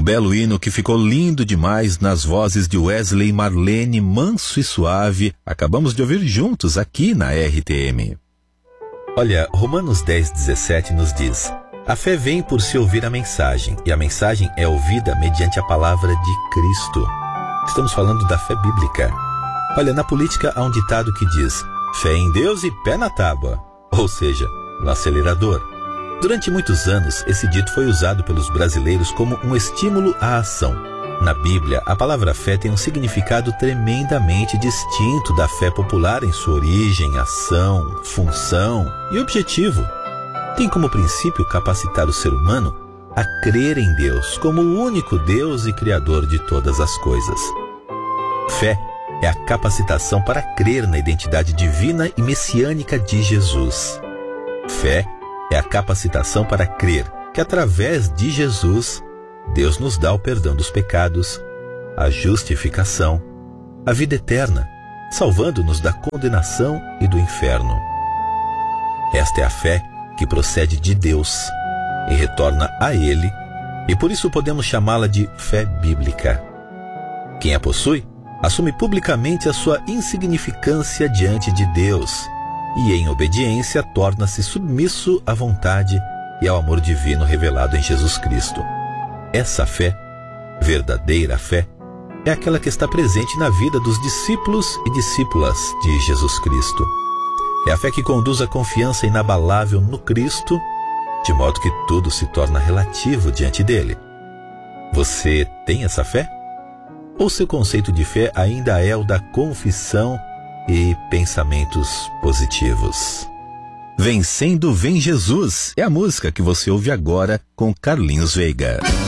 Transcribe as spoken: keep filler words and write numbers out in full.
belo hino que ficou lindo demais nas vozes de Wesley e Marlene, manso e suave, acabamos de ouvir juntos aqui na R T M. Olha, Romanos dez, dezessete nos diz: a fé vem por se ouvir a mensagem, e a mensagem é ouvida mediante a palavra de Cristo. Estamos falando da fé bíblica. Olha, na política há um ditado que diz: fé em Deus e pé na tábua, ou seja, no acelerador. Durante muitos anos, esse dito foi usado pelos brasileiros como um estímulo à ação. Na Bíblia, a palavra fé tem um significado tremendamente distinto da fé popular em sua origem, ação, função e objetivo. Tem como princípio capacitar o ser humano a crer em Deus como o único Deus e Criador de todas as coisas. Fé é a capacitação para crer na identidade divina e messiânica de Jesus. Fé é a capacitação para crer que através de Jesus, Deus nos dá o perdão dos pecados, a justificação, a vida eterna, salvando-nos da condenação e do inferno. Esta é a fé que procede de Deus e retorna a Ele, e por isso podemos chamá-la de fé bíblica. Quem a possui, assume publicamente a sua insignificância diante de Deus e, em obediência, torna-se submisso à vontade e ao amor divino revelado em Jesus Cristo. Essa fé, verdadeira fé, é aquela que está presente na vida dos discípulos e discípulas de Jesus Cristo. É a fé que conduz a confiança inabalável no Cristo, de modo que tudo se torna relativo diante dele. Você tem essa fé? Ou seu conceito de fé ainda é o da confissão e pensamentos positivos? Vencendo Vem Jesus é a música que você ouve agora com Carlinhos Veiga.